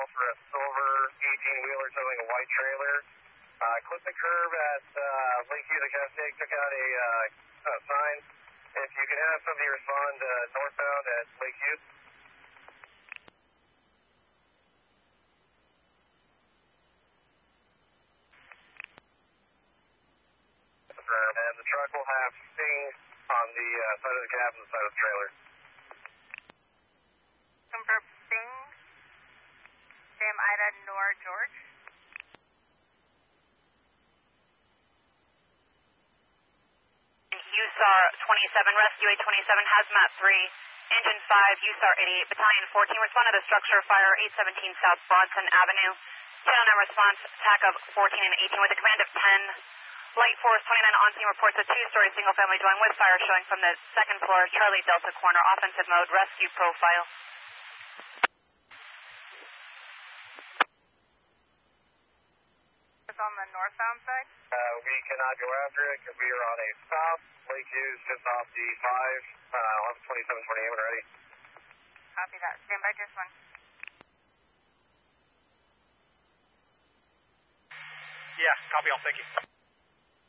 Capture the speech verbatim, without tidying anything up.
call for a silver eighteen-wheeler towing a white trailer. Uh, clipped the curb at uh, Lakeview. The Cascade took out a uh, uh, sign. If you can have somebody respond uh, northbound at Lakeview. And the truck will have stings on the uh, side of the cab and the side of the trailer. Confirm stings. Sam Ida Nor George. U S A R twenty-seven, Rescue eight twenty-seven, Hazmat three, Engine five, U S A R eighty-eight, Battalion fourteen, respond to the structure fire eight seventeen South Bronson Avenue. Channel nine response, attack of fourteen and eighteen with a command of ten. Light Force twenty-nine on scene reports a two-story single-family dwelling with fire showing from the second floor, Charlie Delta corner, offensive mode, rescue profile. It's on the northbound side? Uh, we cannot go after it because we are on a stop. Lakeview's just off the five, uh, eleven twenty-seven twenty-eight when ready. Copy that. Stand by just one. Yeah, copy all. Thank you.